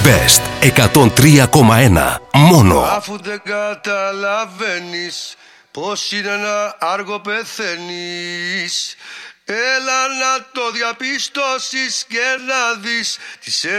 Best 103,1 μόνο. Αφού δεν καταλαβαίνεις πως είναι να άργο πεθαίνεις, έλα να το διαπιστώσεις και να δεις τι σε